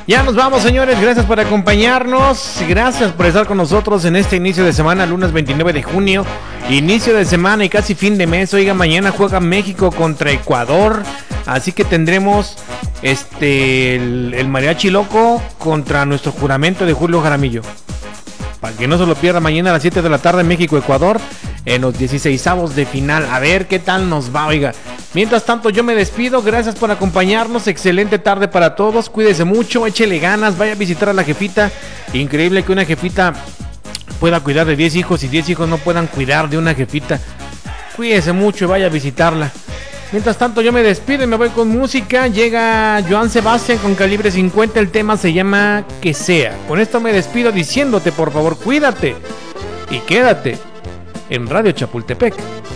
Ya nos vamos, señores, gracias por acompañarnos, gracias por estar con nosotros en este inicio de semana, lunes 29 de junio, inicio de semana y casi fin de mes. Oiga, mañana juega México contra Ecuador, así que tendremos el mariachi loco contra nuestro juramento de Julio Jaramillo. Para que no se lo pierda, mañana a las 7 de la tarde México-Ecuador en los 16avos de final. A ver qué tal nos va, oiga. Mientras tanto yo me despido, gracias por acompañarnos, excelente tarde para todos, cuídese mucho, échele ganas, vaya a visitar a la jefita. Increíble que una jefita pueda cuidar de 10 hijos y 10 hijos no puedan cuidar de una jefita. Cuídese mucho y vaya a visitarla. Mientras tanto yo me despido y me voy con música. Llega Joan Sebastián con Calibre 50. El tema se llama Que Sea. Con esto me despido diciéndote, por favor, cuídate y quédate en Radio Chapultepec.